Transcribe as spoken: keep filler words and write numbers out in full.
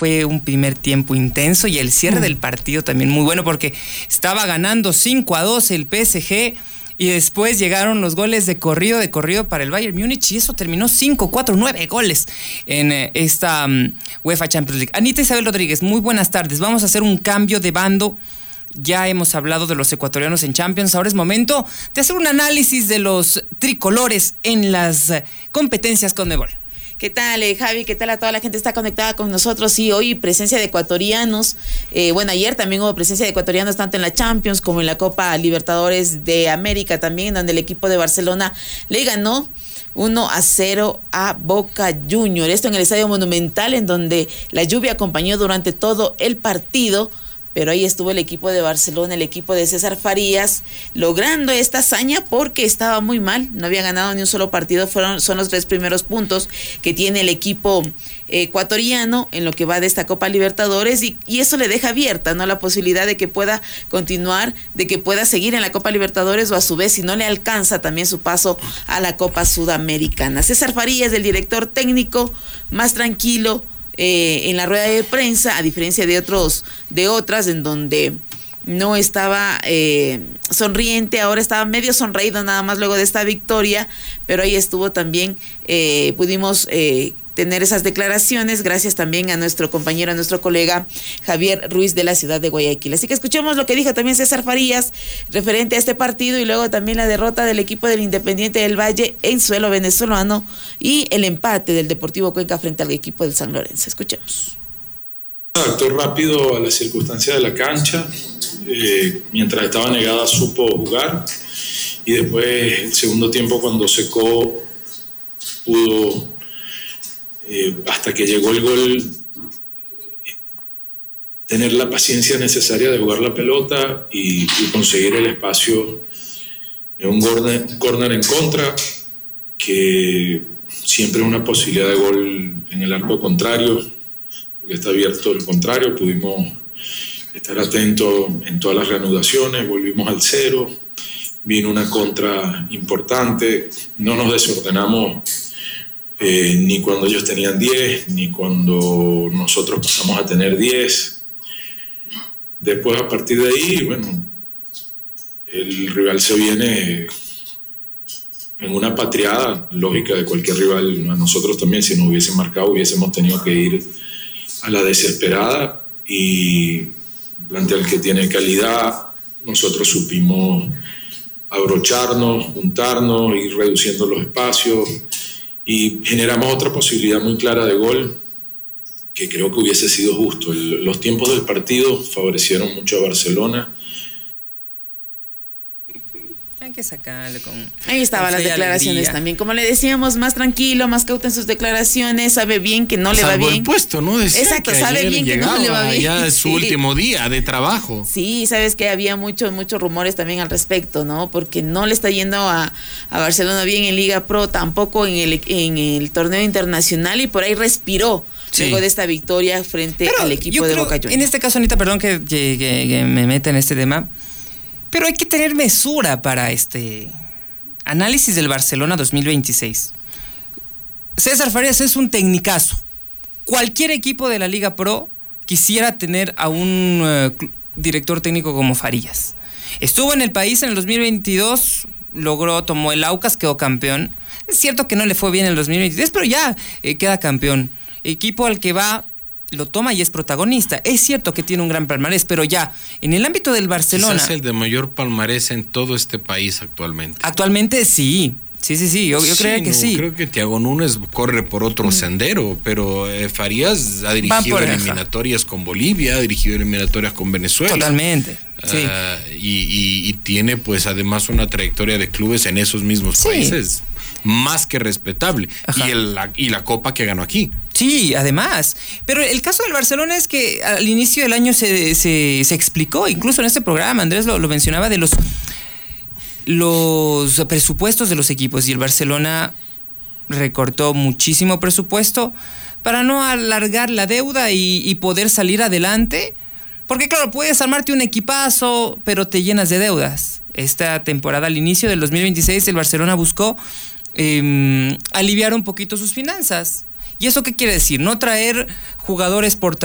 fue un primer tiempo intenso y el cierre mm. del partido también muy bueno porque estaba ganando cinco a dos el P S G y después llegaron los goles de corrido, de corrido para el Bayern Múnich y eso terminó cinco, cuatro, nueve goles en eh, esta um, UEFA Champions League. Anita Isabel Rodríguez, muy buenas tardes. Vamos a hacer un cambio de bando. Ya hemos hablado de los ecuatorianos en Champions. Ahora es momento de hacer un análisis de los tricolores en las uh, competencias Conmebol. ¿Qué tal, eh, Javi? ¿Qué tal a toda la gente que está conectada con nosotros? Sí, hoy presencia de ecuatorianos. Eh, bueno, ayer también hubo presencia de ecuatorianos tanto en la Champions como en la Copa Libertadores de América también, donde el equipo de Barcelona le ganó uno a cero a Boca Juniors. Esto en el Estadio Monumental, en donde la lluvia acompañó durante todo el partido. Pero ahí estuvo el equipo de Barcelona, el equipo de César Farías, logrando esta hazaña porque estaba muy mal, no había ganado ni un solo partido, fueron son los tres primeros puntos que tiene el equipo ecuatoriano en lo que va de esta Copa Libertadores y, y eso le deja abierta, ¿no?, la posibilidad de que pueda continuar, de que pueda seguir en la Copa Libertadores o a su vez, si no le alcanza también su paso a la Copa Sudamericana. César Farías, el director técnico, más tranquilo, Eh, en la rueda de prensa, a diferencia de otros, de otras en donde no estaba eh, sonriente, ahora estaba medio sonreído nada más luego de esta victoria, pero ahí estuvo también, eh, pudimos eh, tener esas declaraciones gracias también a nuestro compañero, a nuestro colega Javier Ruiz de la ciudad de Guayaquil. Así que escuchemos lo que dijo también César Farías referente a este partido y luego también la derrota del equipo del Independiente del Valle en suelo venezolano y el empate del Deportivo Cuenca frente al equipo del San Lorenzo. Escuchemos. Actuó rápido a las circunstancias de la cancha, eh, mientras estaba negada supo jugar y después el segundo tiempo cuando secó pudo, eh, hasta que llegó el gol, tener la paciencia necesaria de jugar la pelota y, y conseguir el espacio en un corner, corner en contra, que siempre es una posibilidad de gol en el arco contrario, porque está abierto el contrario. Pudimos estar atentos en todas las reanudaciones, volvimos al cero, vino una contra importante, no nos desordenamos eh, ni cuando ellos tenían diez, ni cuando nosotros pasamos a tener diez. Después, a partir de ahí, bueno, el rival se viene en una patriada lógica de cualquier rival. A nosotros también, si nos hubiesen marcado, hubiésemos tenido que ir a la desesperada y plantear que tiene calidad. Nosotros supimos abrocharnos, juntarnos, ir reduciendo los espacios y generamos otra posibilidad muy clara de gol que creo que hubiese sido justo. El, los tiempos del partido favorecieron mucho a Barcelona. Hay que sacarle con... Ahí estaban las declaraciones alegría. También, como le decíamos, más tranquilo, más cauto en sus declaraciones, sabe bien que no le Salvo va bien. El puesto, ¿no? Decía Exacto, sabe bien que no le va bien. Ya es su sí. último día de trabajo. Sí, sabes que había muchos muchos rumores también al respecto, ¿no? Porque no le está yendo a, a Barcelona bien en Liga Pro, tampoco en el, en el torneo internacional y por ahí respiró. Sí. Luego de esta victoria frente Pero al equipo de Boca Juniors. En este caso, Anita, perdón que, que, que, que me meta en este tema, pero hay que tener mesura para este análisis del Barcelona dos mil veintiséis. César Farías es un tecnicazo. Cualquier equipo de la Liga Pro quisiera tener a un uh, director técnico como Farías. Estuvo en el país en el dos mil veintidós, logró, tomó el Aucas, quedó campeón. Es cierto que no le fue bien en el dos mil veintitrés, pero ya eh, queda campeón. Equipo al que va, lo toma y es protagonista. Es cierto que tiene un gran palmarés, pero ya, en el ámbito del Barcelona... Quizás el de mayor palmarés en todo este país actualmente. Actualmente sí, sí, sí, sí, yo, yo sí, creo que no, sí. Creo que Thiago Núñez corre por otro mm. sendero, pero eh, Farías ha dirigido eliminatorias con Bolivia, ha dirigido eliminatorias con Venezuela. Totalmente, sí. Uh, y, y, y tiene pues además una trayectoria de clubes en esos mismos sí. países más que respetable. Y, el, la, y la copa que ganó aquí. Sí, además. Pero el caso del Barcelona es que al inicio del año se, se, se explicó, incluso en este programa, Andrés lo, lo mencionaba, de los, los presupuestos de los equipos. Y el Barcelona recortó muchísimo presupuesto para no alargar la deuda y, y poder salir adelante. Porque claro, puedes armarte un equipazo, pero te llenas de deudas. Esta temporada, al inicio del dos mil veintiséis, el Barcelona buscó eh, aliviar un poquito sus finanzas. ¿Y eso qué quiere decir? No traer jugadores por